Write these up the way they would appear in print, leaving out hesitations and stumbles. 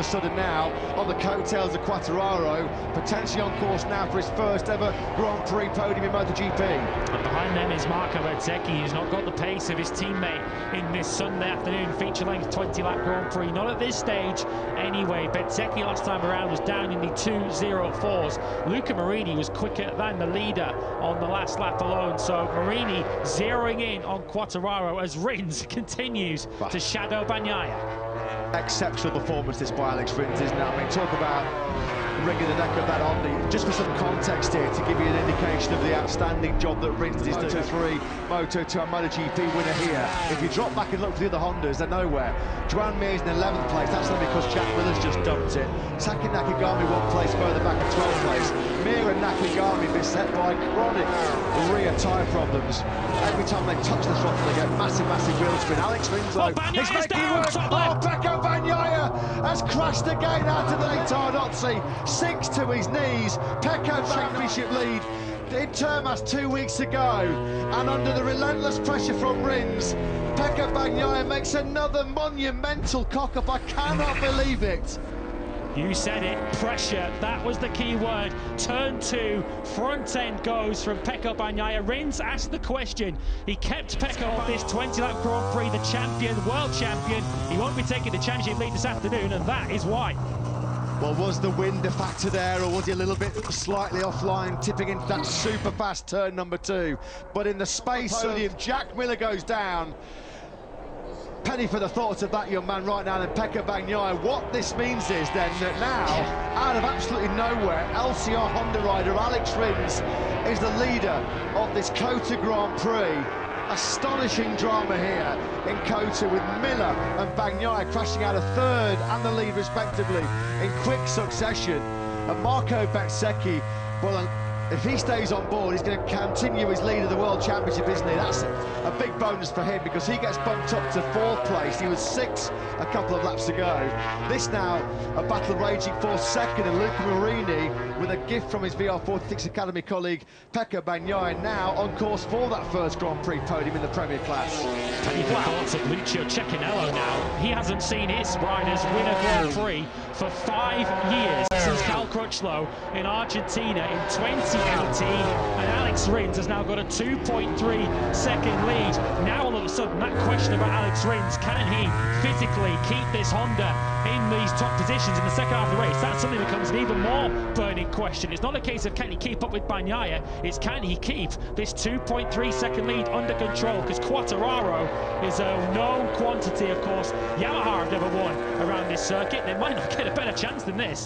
a sudden now on the coattails of Quartararo, potentially on course now for his first ever Grand Prix podium in MotoGP. And behind them is Marco Bezzecchi, who's not got the pace of his teammate in this Sunday afternoon feature-length 20-lap Grand Prix. Not at this stage anyway. Bezzecchi last time around was down in the 2:04s. Luca Marini was quicker than the leader on the last lap alone, so Marini zeroing in on Quartararo as Rins continues to shadow Bagnaia. Exceptional performance this by Alex Rins, isn't it? I mean, talk about wringing the neck of that Honda. Just for some context here, to give you an indication of the outstanding job that Rins is doing. Moto3, Moto2 and MotoGP winner here. If you drop back and look for the other Hondas, they're nowhere. Joan Mir's in 11th place, that's only because Jack Miller's just dumped it. Taki Nakagami 1 place further back in 12th place. Mir and Nakagami beset by chronic rear tyre problems. Every time they touch the throttle, they get massive wheel spin. Alex Rins, though, he's making work. Oh, Pecco Bagnaia has crashed again out of the Tardozzi. Sinks to his knees. Pecco championship lead in Termas 2 weeks ago, and under the relentless pressure from Rins, Pecco Bagnaia makes another monumental cock-up. I cannot believe it. You said it, pressure, that was the key word. Turn 2, front end goes from Pecco Bagnaia. Rins asked the question. He kept Pecco on this 20-lap Grand Prix, the champion, world champion. He won't be taking the championship lead this afternoon, and that is why. Well, was the wind a factor there, or was he a little bit slightly offline, tipping into that super fast turn number 2? But in the space of Jack Miller goes down. Penny for the thoughts of that young man right now, and Pecco Bagnaia. What this means is then that now, out of absolutely nowhere, LCR Honda rider Alex Rins is the leader of this COTA Grand Prix. Astonishing drama here in COTA, with Miller and Bagnaia crashing out of 3rd and the lead respectively in quick succession. And Marco Bezzecchi, well, if he stays on board, he's going to continue his lead of the World Championship, isn't he? That's a big bonus for him, because he gets bumped up to 4th place. He was 6th a couple of laps ago. This now a battle raging for 2nd, and Luca Marini, with a gift from his VR46 Academy colleague Pecco Bagnaia, now on course for that first Grand Prix podium in the Premier class. And you've got thoughts of Lucio Cecchinello now. He hasn't seen his riders win a Grand Prix for 5 years, since Cal Crutchlow in Argentina in 2018, and Alex Rins has now got a 2.3 second lead. Now all of a sudden, that question about Alex Rins, can he physically keep this Honda in these top positions in the second half of the race? That suddenly becomes an even more burning question. It's not a case of can he keep up with Bagnaia, it's can he keep this 2.3 second lead under control, because Quartararo is a known quantity, of course. Yamaha have never won around this circuit. They might not get a better chance than this.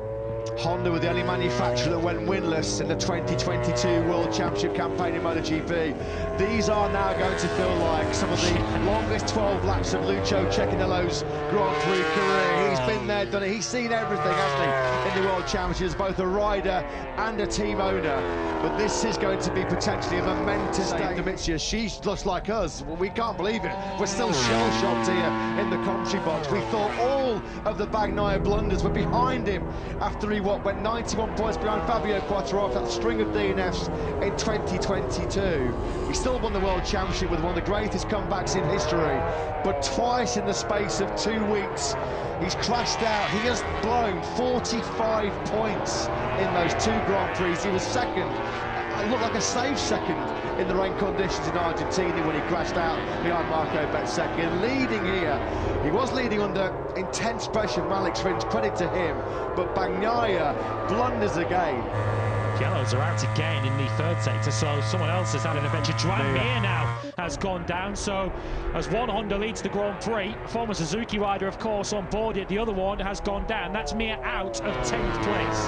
Honda were the only manufacturer that went winless in the 2022 World Championship campaign in MotoGP. These are now going to feel like some of the longest 12 laps of Lucio Cecchinello's Grand Prix career. He's been there, done it. He's seen everything, hasn't he, in the World Championship, as both a rider and a team owner. But this is going to be potentially a momentous day. Domitia, she's just like us. Well, we can't believe it. We're still shell-shocked here in the commentary box. We thought all of the Bagnaia blunders were behind him after he went 91 points behind Fabio Quartararo, that string of DNFs in 2022. He still won the World Championship with one of the greatest comebacks in history, but twice in the space of 2 weeks he's crashed out. He has blown 45 points in those 2 Grand Prix. He was 2nd, looked like a safe 2nd in the rain conditions in Argentina when he crashed out behind Marco Bezzecchi. And leading here, he was leading under intense pressure from Alex Rins, credit to him, but Bagnaia blunders again. Yellows are out again in the 3rd sector, so someone else has had an adventure. Joan Mir now has gone down, so as one Honda leads the Grand Prix, former Suzuki rider, of course, on board it, the other one has gone down. That's Mir out of 10th place.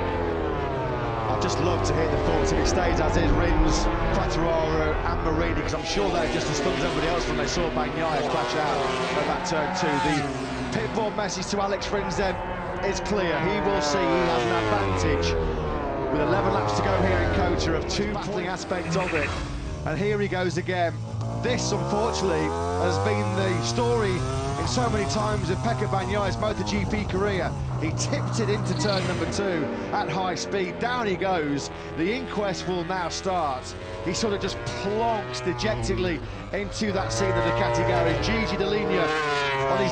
I'd just love to hear the thoughts if it stays as is, Rins, Quartararo and Marini, because I'm sure they're just as stunned as everybody else when they saw Bagnaia crash out at that turn 2. The pitboard message to Alex Rins then is clear. He will see he has an advantage with 11 laps to go here in COTA of 2 battling aspects of it. And here he goes again. This, unfortunately, has been the story in so many times of Pecco Bagnaia's MotoGP career. He tipped it into turn number 2 at high speed. Down he goes. The inquest will now start. He sort of just plonks dejectedly into that scene of the Ducati garage. Gigi Dall'Igna on his